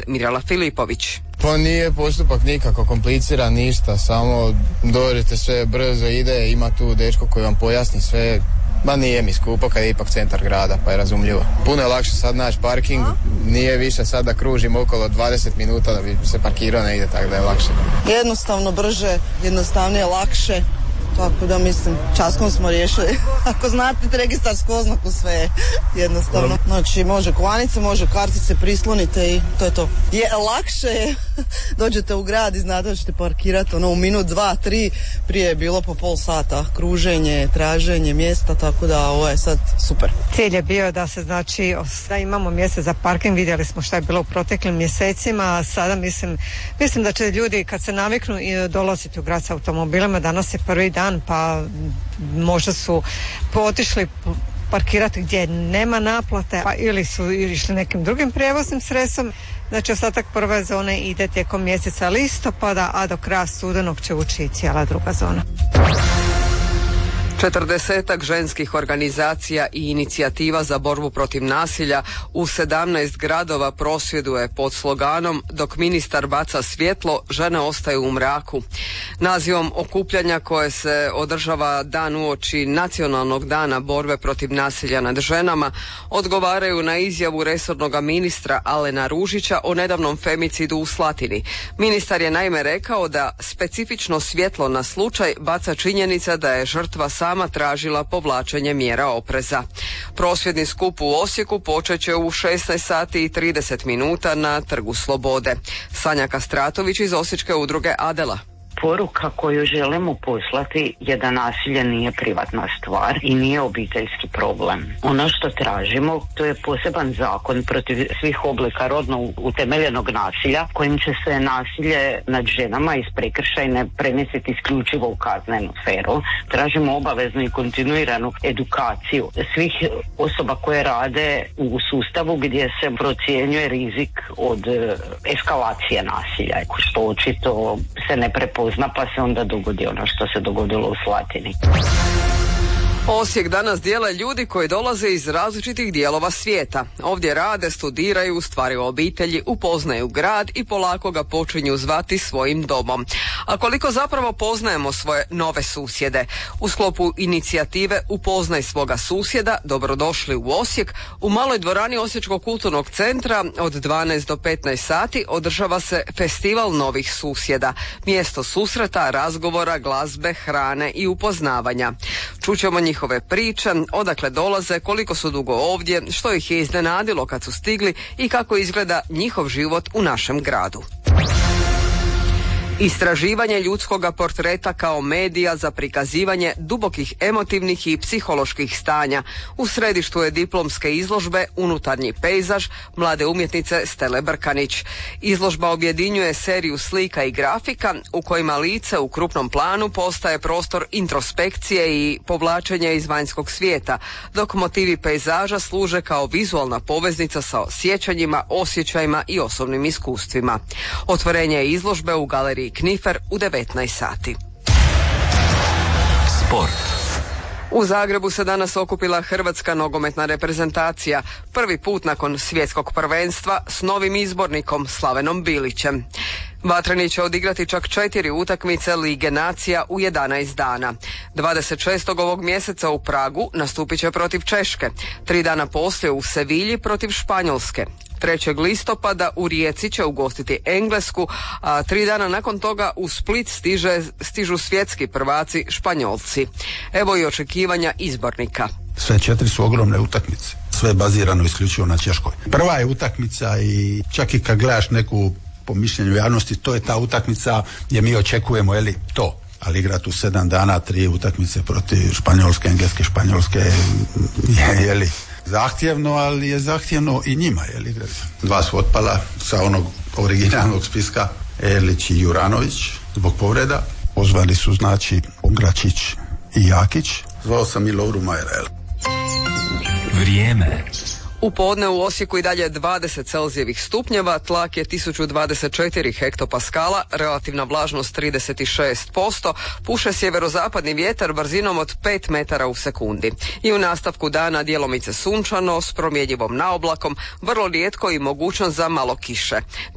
Mirela Filipović. Pa nije postupak nikako kompliciran, ništa, samo dođete, sve brzo ide, ima tu dečko koji vam pojasni sve. Ma nije mi skupo kad je ipak centar grada, pa je razumljivo. Puno je lakše sad naći parking, nije više sad da kružim okolo 20 minuta da bi se parkirao negdje, tako da je lakše. Jednostavno brže, jednostavnije, lakše. Tako da mislim, časkom smo riješili. Ako znate registarsku oznaku, sve je jednostavno. Znači može kovanice, može kartice, prislonite i to je to. Lakše je, dođete u grad i znate da ćete parkirati u minut, 2, 3, prije je bilo po pol sata. Kruženje, traženje mjesta, tako da ovo je sad super. Cilj je bio da se da imamo mjesta za parking, vidjeli smo šta je bilo u proteklim mjesecima, a sada mislim da će ljudi kad se naviknu dolaziti u grad s automobilima, danas je prvi dan pa možda su otišli parkirati gdje nema naplate ili su išli nekim drugim prijevoznim sredstvom. Znači ostatak prve zone ide tijekom mjeseca listopada, a do kraja studenog će ući i cijela druga zona. 40 ženskih organizacija i inicijativa za borbu protiv nasilja u 17 gradova prosvjeduje pod sloganom "Dok ministar baca svjetlo, žene ostaju u mraku". Nazivom okupljanja koje se održava dan uoči Nacionalnog dana borbe protiv nasilja nad ženama odgovaraju na izjavu resornog ministra Alena Ružića o nedavnom femicidu u Slatini. Ministar je naime rekao da specifično svjetlo na slučaj baca činjenica da je žrtva sama tražila povlačenje mjera opreza. Prosvjedni skup u Osijeku počet će u 16 sati i 30 minuta na Trgu Slobode. Sanja Kastratović iz Osječke udruge Adela. Poruka koju želimo poslati je da nasilje nije privatna stvar i nije obiteljski problem. Ono što tražimo, to je poseban zakon protiv svih oblika rodno utemeljenog nasilja, kojim će se nasilje nad ženama iz prekršajne premjestiti isključivo u kaznenu sferu. Tražimo obaveznu i kontinuiranu edukaciju svih osoba koje rade u sustavu gdje se procjenjuje rizik od eskalacije nasilja, što očito se ne prepozna, pa se onda dogodi ono što se dogodilo u Slatini. Osijek danas dijele ljudi koji dolaze iz različitih dijelova svijeta. Ovdje rade, studiraju, stvaraju obitelji, upoznaju grad i polako ga počinju zvati svojim domom. A koliko zapravo poznajemo svoje nove susjede? U sklopu inicijative Upoznaj svoga susjeda, dobrodošli u Osijek, u maloj dvorani Osječkog kulturnog centra od 12 do 15 sati održava se Festival novih susjeda. Mjesto susreta, razgovora, glazbe, hrane i upoznavanja. Čućemo njihove priče, odakle dolaze, koliko su dugo ovdje, što ih je iznenadilo kad su stigli i kako izgleda njihov život u našem gradu. Istraživanje ljudskoga portreta kao medija za prikazivanje dubokih emotivnih i psiholoških stanja. U središtu je diplomske izložbe Unutarnji pejzaž mlade umjetnice Stele Brkanić. Izložba objedinjuje seriju slika i grafika u kojima lice u krupnom planu postaje prostor introspekcije i povlačenja iz vanjskog svijeta, dok motivi pejzaža služe kao vizualna poveznica sa sjećanjima, osjećajima i osobnim iskustvima. Otvorenje izložbe u galeriji Knifer u 19 sati. Sport. U Zagrebu se danas okupila hrvatska nogometna reprezentacija. Prvi put nakon svjetskog prvenstva s novim izbornikom Slavenom Bilićem. Vatreni će odigrati čak 4 utakmice Lige nacija u 11 dana. 26. ovog mjeseca u Pragu nastupit će protiv Češke. 3 dana poslije u Sevilji protiv Španjolske. 3. listopada u Rijeci će ugostiti Englesku, a 3 dana nakon toga u Split stižu svjetski prvaci Španjolci. Evo i očekivanja izbornika. Sve 4 su ogromne utakmice. Sve je bazirano isključivo na Češkoj. Prva je utakmica i čak i kad gledaš neku, po mišljenju javnosti, to je ta utakmica gdje mi očekujemo, to. Ali igrati u 7 dana 3 utakmice protiv Španjolske, Engleske, Španjolske je zahtjevno, ali je zahtjevno i njima. 2 su otpala sa onog originalnog spiska, Erlić i Juranović, zbog povreda. Pozvali su Pongračić i Jakić. Zvao sam i Lovru Majera. Vrijeme. U podne u Osijeku i dalje 20 Celzijevih stupnjeva, tlak je 1024 hektopaskala, relativna vlažnost 36%, puše sjeverozapadni vjetar brzinom od 5 metara u sekundi. I u nastavku dana djelomice sunčano s promjenjivom naoblakom, vrlo rijetko i mogućnost za malo kiše.